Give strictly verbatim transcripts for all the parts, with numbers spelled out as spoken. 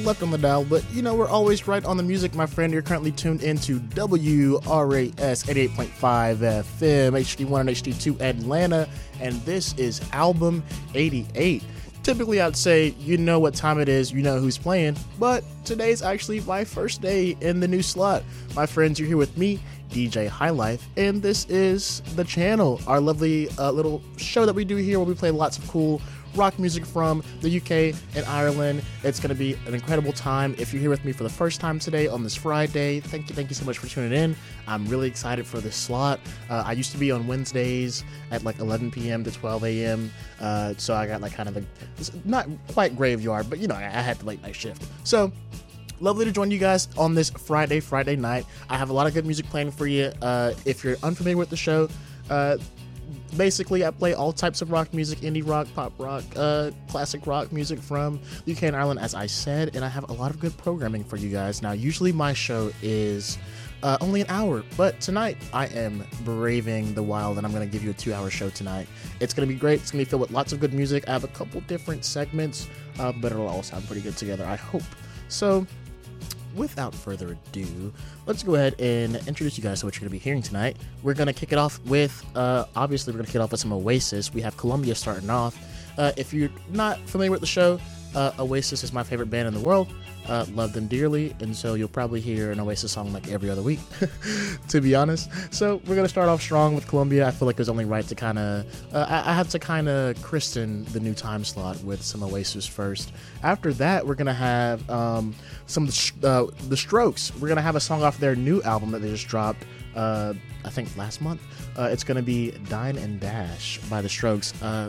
left on the dial, but you know, we're always right on the music, my friend. You're currently tuned into W R A S eighty-eight point five F M, H D one and H D two Atlanta, and this is Album eighty-eight. Typically, I'd say you know what time it is, you know who's playing, but today's actually my first day in the new slot. My friends, you're here with me, D J Highlife, and this is the channel, our lovely uh, little show that we do here where we play lots of cool rock music from the U K and Ireland. It's going to be an incredible time. If you're here with me for the first time today on this Friday, thank you, thank you so much for tuning in. I'm really excited for this slot. Uh, I used to be on Wednesdays at like eleven p.m. to twelve a.m. Uh, so I got like kind of a, not quite graveyard, but you know, I, I had the late night shift. So lovely to join you guys on this Friday, Friday night. I have a lot of good music playing for you. Uh, if you're unfamiliar with the show, uh, basically, I play all types of rock music, indie rock, pop rock, uh, classic rock music from the U K and Ireland, as I said, and I have a lot of good programming for you guys. Now, usually my show is uh, only an hour, but tonight I am braving the wild, and I'm going to give you a two-hour show tonight. It's going to be great. It's going to be filled with lots of good music. I have a couple different segments, uh, but it'll all sound pretty good together, I hope. So, without further ado, let's go ahead and introduce you guys to what you're going to be hearing tonight. We're going to kick it off with, uh, obviously, we're going to kick it off with some Oasis. We have Columbia starting off. Uh, if you're not familiar with the show, uh, Oasis is my favorite band in the world. Uh, love them dearly, and so you'll probably hear an Oasis song like every other week, to be honest. So we're going to start off strong with Columbia. I feel like it was only right to kind of, uh, I, I have to kind of christen the new time slot with some Oasis first. After that, we're going to have um, some uh, The Strokes. We're going to have a song off their new album that they just dropped, uh, I think last month. Uh, it's going to be Dine and Dash by The Strokes. Uh,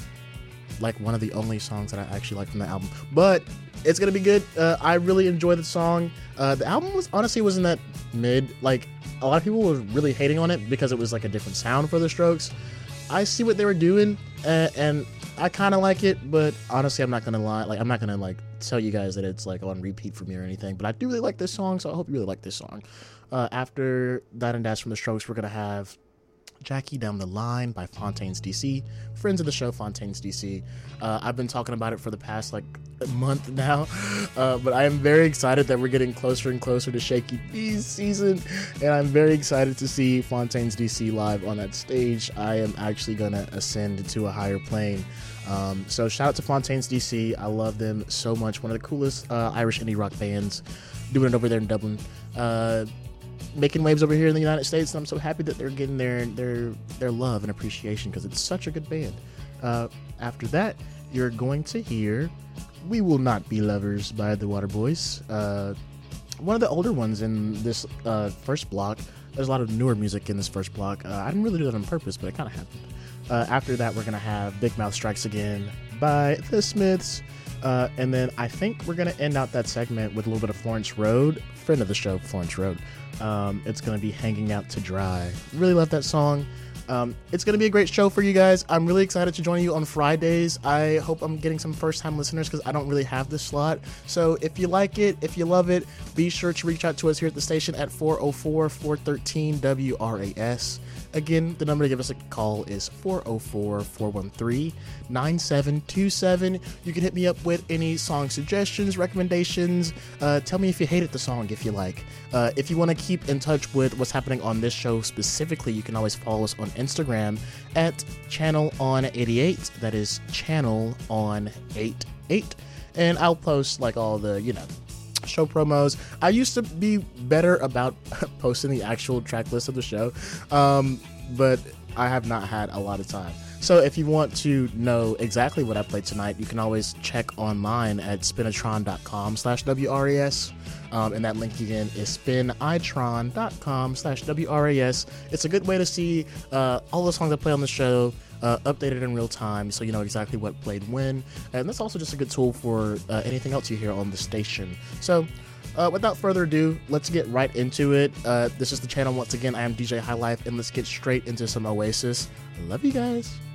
like one of the only songs that I actually like from the album, but it's gonna be good. uh, I really enjoy the song. Uh, the album was honestly wasn't that mid. Like, a lot of people were really hating on it because it was like a different sound for The Strokes. I see what they were doing, uh, and I kind of like it, but honestly, I'm not gonna lie. Like, I'm not gonna like tell you guys that it's like on repeat for me or anything, but I do really like this song, so I hope you really like this song. Uh, after Dine and Dash from The Strokes, we're gonna have Jackie Down the Line by Fontaines D C, friends of the show, Fontaines D C. Uh, I've been talking about it for the past like a month now, uh, but I am very excited that we're getting closer and closer to Shaky B's season, and I'm very excited to see Fontaines D C live on that stage. I am actually going to ascend to a higher plane. Um, so shout out to Fontaines D C. I love them so much. One of the coolest uh, Irish indie rock bands, doing it over there in Dublin. Uh, making waves over here in the United States, and I'm so happy that they're getting their their their love and appreciation because it's such a good band. Uh, after that, you're going to hear We Will Not Be Lovers by the Waterboys. Uh, one of the older ones in this uh, first block. There's a lot of newer music in this first block. Uh, I didn't really do that on purpose, but it kind of happened. Uh, after that, we're going to have Big Mouth Strikes Again by The Smiths. Uh, and then I think we're going to end out that segment with a little bit of Florence Road, friend of the show, Florence Road. Um, it's going to be Hanging Out to Dry. Really love that song. Um, it's going to be a great show for you guys. I'm really excited to join you on Fridays. I hope I'm getting some first-time listeners because I don't really have this slot. So if you like it, if you love it, be sure to reach out to us here at the station at four oh four, four one three, W R A S. Again, the number to give us a call is four oh four, four one three, nine seven two seven. You can hit me up with any song suggestions, recommendations. Uh, tell me if you hated the song, if you like. Uh, if you want to keep in touch with what's happening on this show specifically, you can always follow us on Instagram at channel on eighty-eight. That is channel on eighty-eight. And I'll post like all the, you know, show promos. I used to be better about posting the actual track list of the show, um, but I have not had a lot of time. So if you want to know exactly what I played tonight, you can always check online at spinitron.com slash WRAS. Um, and that link again is spinitron.com slash WRAS. It's a good way to see uh, all the songs I play on the show, uh, updated in real time, so you know exactly what played when. And that's also just a good tool for uh, anything else you hear on the station. So uh, without further ado, let's get right into it. Uh, this is the channel once again. I am D J Highlife, and let's get straight into some Oasis. Love you guys.